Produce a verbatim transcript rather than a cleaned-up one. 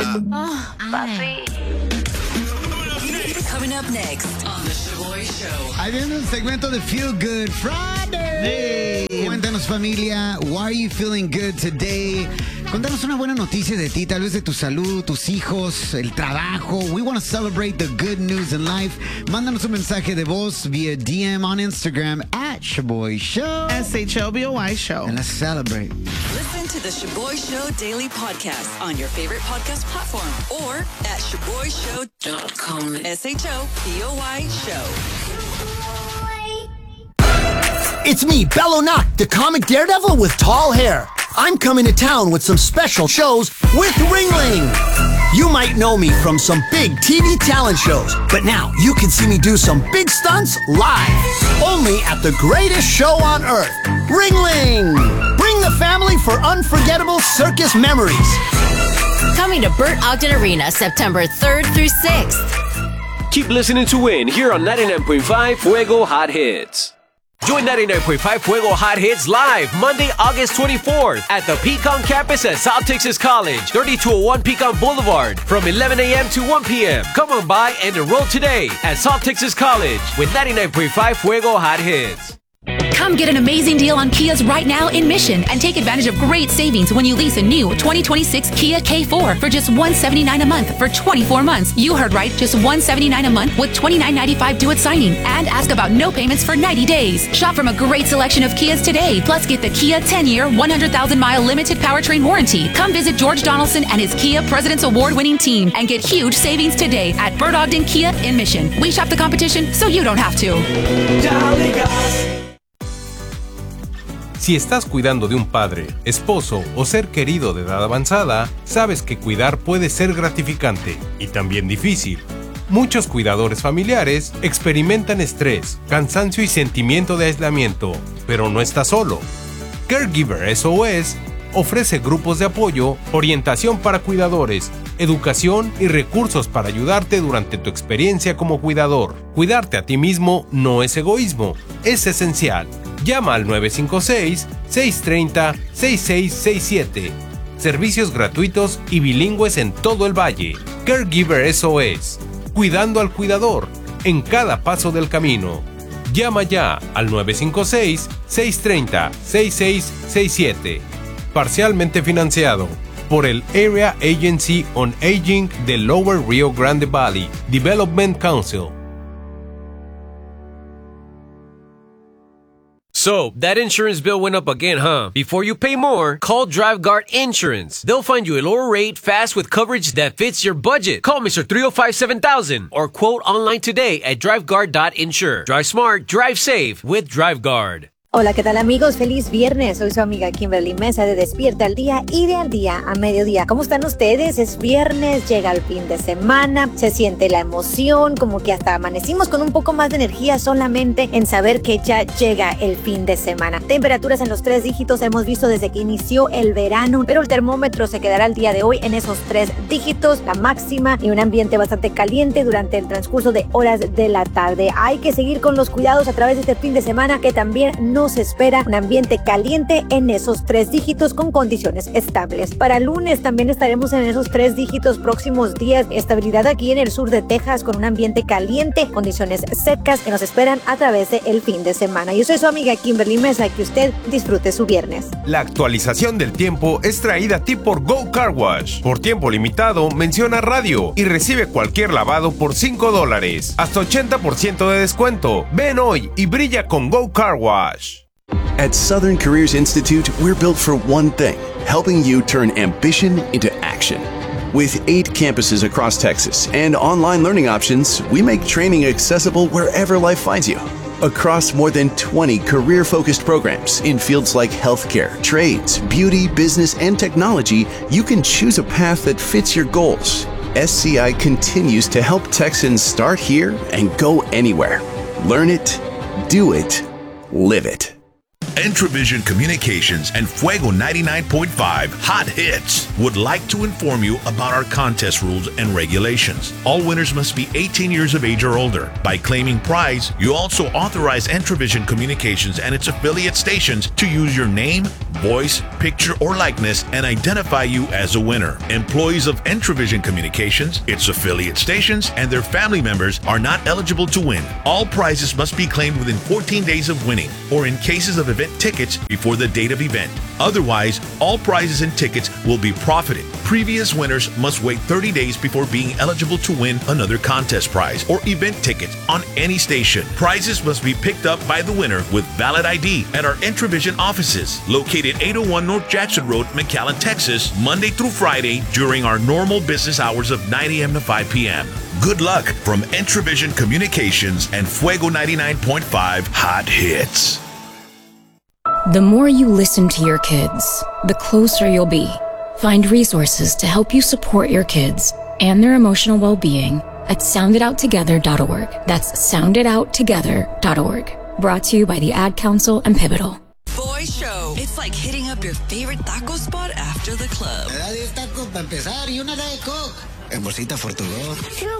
Oh, papi. Coming up next on The Shaboy Show. Ahí viene un segmento de Feel Good Friday. Sí. Cuéntanos, familia, why are you feeling good today? Cuéntanos una buena noticia de ti, tal vez de tu salud, tus hijos, el trabajo. We want to celebrate the good news in life. Mándanos un mensaje de voz via D M on Instagram at Shaboy Show. S H O B O Y Show. And let's celebrate. Listen to the Shaboy Show Daily Podcast on your favorite podcast platform or at shaboy show dot com. S H O B O Y Show. It's me, Bellonac, the comic daredevil with tall hair. I'm coming to town with some special shows with Ringling. You might know me from some big T V talent shows, but now you can see me do some big stunts live. Only at the greatest show on earth, Ringling. Bring the family for unforgettable circus memories. Coming to Burt Ogden Arena September third through sixth. Keep listening to win here on ninety-nine point five Fuego Hot Hits. Join ninety-nine point five Fuego Hot Hits live Monday, August twenty-fourth at the Pecan campus at South Texas College, thirty-two oh one Pecan Boulevard from eleven a.m. to one p.m. Come on by and enroll today at South Texas College with ninety-nine point five Fuego Hot Hits. Come get an amazing deal on Kias right now in Mission and take advantage of great savings when you lease a new twenty twenty-six Kia K four for just one hundred seventy-nine dollars a month for twenty-four months. You heard right, just one hundred seventy-nine dollars a month with twenty-nine ninety-five due at signing. And ask about no payments for ninety days. Shop from a great selection of Kias today. Plus get the Kia ten-year, one hundred thousand mile limited powertrain warranty. Come visit George Donaldson and his Kia President's Award-winning team and get huge savings today at Burt Ogden Kia in Mission. We shop the competition so you don't have to. Si estás cuidando de un padre, esposo o ser querido de edad avanzada, sabes que cuidar puede ser gratificante y también difícil. Muchos cuidadores familiares experimentan estrés, cansancio y sentimiento de aislamiento, pero no estás solo. Caregiver S O S ofrece grupos de apoyo, orientación para cuidadores, educación y recursos para ayudarte durante tu experiencia como cuidador. Cuidarte a ti mismo no es egoísmo, es esencial. Llama al nueve cinco seis, seis tres cero, seis seis seis siete. Servicios gratuitos y bilingües en todo el valle. Caregiver S O S. Cuidando al cuidador en cada paso del camino. Llama ya al nueve cinco seis, seis tres cero, seis seis seis siete. Parcialmente financiado por el Area Agency on Aging de Lower Rio Grande Valley Development Council. So, that insurance bill went up again, huh? Before you pay more, call DriveGuard Insurance. They'll find you a lower rate fast with coverage that fits your budget. Call Mister three oh five, seven thousand or quote online today at driveguard dot insure. Drive smart, drive safe with DriveGuard. Hola, ¿qué tal amigos? Feliz viernes. Soy su amiga Kimberly Mesa de Despierta al Día y de Al Día a Mediodía. ¿Cómo están ustedes? Es viernes, llega el fin de semana, se siente la emoción, como que hasta amanecimos con un poco más de energía solamente en saber que ya llega el fin de semana. Temperaturas en los tres dígitos hemos visto desde que inició el verano, pero el termómetro se quedará el día de hoy en esos tres dígitos, la máxima y un ambiente bastante caliente durante el transcurso de horas de la tarde. Hay que seguir con los cuidados a través de este fin de semana que también no se espera un ambiente caliente en esos tres dígitos con condiciones estables. Para el lunes también estaremos en esos tres dígitos próximos días. Estabilidad aquí en el sur de Texas con un ambiente caliente, condiciones secas que nos esperan a través del fin de semana. Yo soy su amiga Kimberly Mesa, que usted disfrute su viernes. La actualización del tiempo es traída a ti por Go Car Wash. Por tiempo limitado, menciona radio y recibe cualquier lavado por cinco dólares. Hasta ochenta por ciento de descuento. Ven hoy y brilla con Go Car Wash. At Southern Careers Institute, we're built for one thing, helping you turn ambition into action. With eight campuses across Texas and online learning options, we make training accessible wherever life finds you. Across more than twenty career-focused programs in fields like healthcare, trades, beauty, business, and technology, you can choose a path that fits your goals. S C I continues to help Texans start here and go anywhere. Learn it, do it, live it. Entravision Communications and Fuego ninety-nine point five Hot Hits would like to inform you about our contest rules and regulations. All winners must be eighteen years of age or older. By claiming prize, you also authorize Entravision Communications and its affiliate stations to use your name, voice, picture, or likeness and identify you as a winner. Employees of Entravision Communications, its affiliate stations, and their family members are not eligible to win. All prizes must be claimed within fourteen days of winning, or in cases of event tickets before the date of event. Otherwise, all prizes and tickets will be profited. Previous winners must wait thirty days before being eligible to win another contest prize or event tickets on any station. Prizes must be picked up by the winner with valid I D at our Entravision offices, located eight oh one North Jackson Road, McAllen, Texas, Monday through Friday during our normal business hours of nine a.m. to five p.m. Good luck from Entravision Communications and Fuego ninety-nine point five Hot Hits. The more you listen to your kids, the closer you'll be. Find resources to help you support your kids and their emotional well-being at sound it out together dot org. That's sound it out together dot org. Brought to you by the Ad Council and Pivotal. Boy Show. It's like hitting up your favorite taco spot after the club. Me da diez tacos para empezar y una de Coke. En bolsita for to go. Two